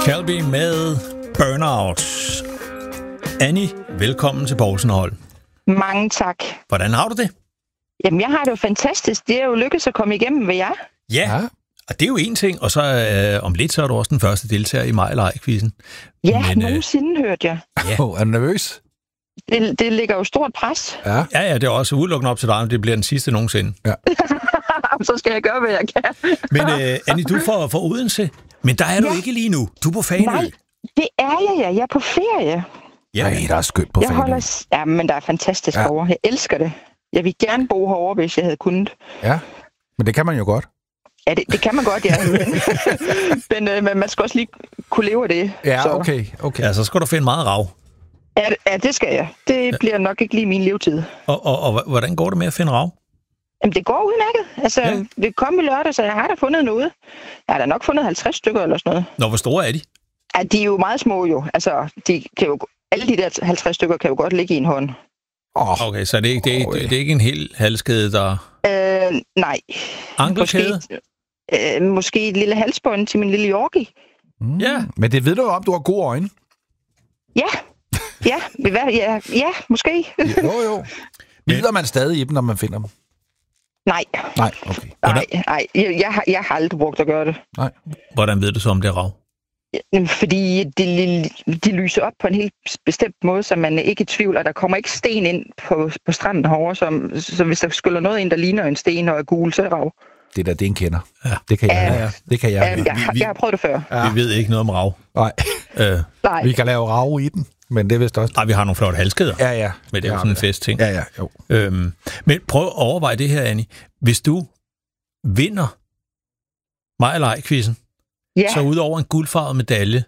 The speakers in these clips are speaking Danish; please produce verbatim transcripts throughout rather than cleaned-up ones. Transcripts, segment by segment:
Calby med Burnout. Annie, velkommen til Poulsen og Holm. Mange tak. Hvordan har du det? Jamen, jeg har det jo fantastisk. Det er jo lykkedes at komme igennem ved jer. Ja, ja. Og det er jo en ting, og så øh, om lidt, så er du også den første deltager i Maj eller Ej-quizzen. Ja, Men, nogensinde øh, hørte jeg. Ja. Oh, er du nervøs? Det, det ligger jo stort pres. Ja. ja, ja, det er også udelukkende op til dig, om det bliver den sidste nogensinde. Ja. Så skal jeg gøre, hvad jeg kan. Men øh, Annie, du er for, for Odense, men der er ja. du ikke lige nu. Du er på Fanø. Nej, det er jeg, ja. Jeg er på ferie. Ja, Nej, der er skønt på jeg Fanø. Holder... Ja, men der er fantastisk ja. over. Jeg elsker det. Jeg vil gerne bo herovre, hvis jeg havde kunnet. Ja, men det kan man jo godt. Ja, det, det kan man godt, ja. men, øh, men man skal også lige kunne leve af det. Ja, så. okay, okay. Ja, så skal du finde meget rav. Ja, ja, det skal jeg. Det ja. bliver nok ikke lige min levetid. Og, og, og hvordan går det med at finde rav? Jamen, det går udmærket. Altså, ja. det kom i lørdag, så jeg har da fundet noget. Jeg har da nok fundet halvtreds stykker eller sådan noget. Nå, hvor store er de? Ja, de er jo meget små jo. Altså, de kan jo, alle de der halvtreds stykker kan jo godt ligge i en hånd. Oh. Okay, så det er, ikke, det, er, det er ikke en hel halskæde, der... Øh, nej. Ankelkæde? Måske, øh, måske et lille halsbånd til min lille Yorkie. Mm. Ja. Men det ved du jo om, du har gode øjne. Ja. Ja, ja, ja, måske. Jo, jo. Lider man stadig i dem, når man finder dem? Nej. Nej, okay. Nej, nej. Jeg, jeg, har, jeg har aldrig brugt at gøre det. Nej. Hvordan ved du så, om det er rav? Fordi de, de lyser op på en helt bestemt måde, så man ikke er i tvivl, og der kommer ikke sten ind på, på stranden herovre, så, så hvis der skyller noget ind, der ligner en sten og er gul, så er det rav. Det der, det er en kender. Ja. Det kan jeg. Ja, ja. Det kan jeg. Ja, jeg, har, jeg har prøvet det før. Ja. Vi ved ikke noget om rav. Nej. Øh. Nej. Vi kan lave rav i den, men det er vist også... Nej, vi har nogle flotte halskæder. Ja, ja. Men det er jo sådan en festting. Ja, ja, jo. Øhm, men prøv at overveje det her, Annie. Hvis du vinder Maj eller Ej-quizzen, ja. så udover en guldfarvet medalje,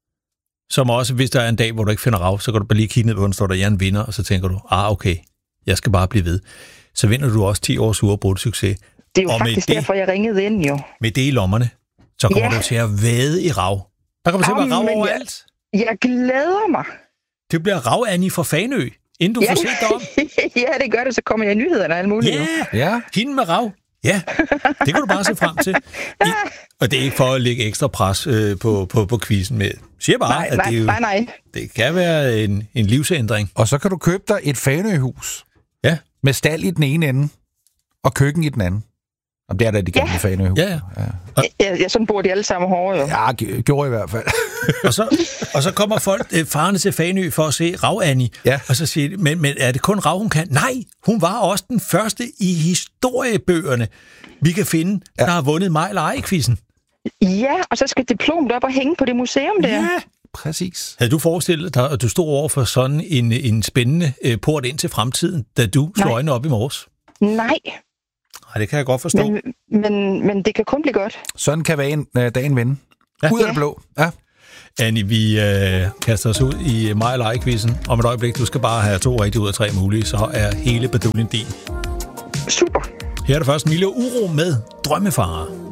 som også, hvis der er en dag, hvor du ikke finder rav, så kan du bare lige kigge ned på den, står der, jeg er en vinder, og så tænker du, ah, okay, jeg skal bare blive ved. Så vinder du også ti års uafbrudt succes. Det er jo og faktisk det, derfor, jeg ringede ind, jo. Med det i lommerne, så kommer ja. du til at vade i rav. Der kommer til at være rav overalt. Jeg, jeg glæder mig. Det bliver rav, Annie, fra Fanø, inden du ja. får set dig om. Ja, det gør det, så kommer jeg i nyhederne og alt muligt. Ja, ja. Hende med rav. Ja, det kan du bare se frem til. I, og det er ikke for at lægge ekstra pres øh, på, på, på quizzen med. Siger bare, nej, at nej, det, jo, nej, nej. det kan være en, en livsændring. Og så kan du købe dig et Fanøhus. Ja. Med stald i den ene ende, og køkken i den anden. Om det er da de gamle ja. Fanøhus. Ja, ja. ja. Og, ja, ja, sådan bor de alle sammen hårde, jo. Ja, g- gjorde i hvert fald. og, så, og så kommer folk, øh, farerne til Fanø for at se Rav Annie. Ja. Og så siger de, men, men er det kun Rav, hun kan? Nej, hun var også den første i historiebøgerne, vi kan finde, ja. der har vundet Maj eller Ej-quizzen. Ja, og så skal diplomet op og hænge på det museum der. Ja, præcis. Havde du forestillet dig, at du stod over for sådan en, en spændende øh, port ind til fremtiden, da du slog øjnene op i morges? Nej. Nej, det kan jeg godt forstå. Men, men, men det kan kun blive godt. Sådan kan være en, øh, dagen vende. Ja. Ud af det blå. Ja. Annie, vi øh, kaster os ud i Maj eller Ej-quizzen. Om et øjeblik, du skal bare have to rigtige ud af tre mulige, så er hele baduljen din. Super. Her er det først Milo Uro med Drømmefarer.